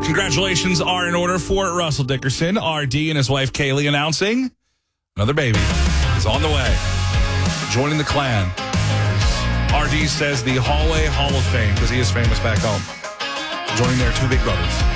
Congratulations are in order for Russell Dickerson. RD and his wife Kaylee announcing another baby is on the way. Joining the clan. RD says the Hallway Hall of Fame because he is famous back home. Joining their two big brothers.